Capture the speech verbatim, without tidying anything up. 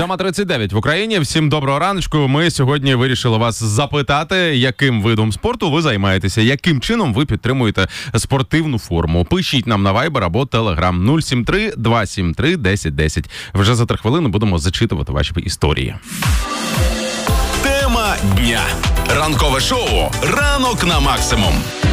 сьома тридцять дев'ять в Україні. Всім доброго раночку. Ми сьогодні вирішили вас запитати, яким видом спорту ви займаєтеся, яким чином ви підтримуєте спортивну форму. Пишіть нам на Viber або Telegram нуль сім три два сім три десять десять. Вже за три хвилини будемо зачитувати ваші історії. Тема дня. Ранкове шоу «Ранок на максимум».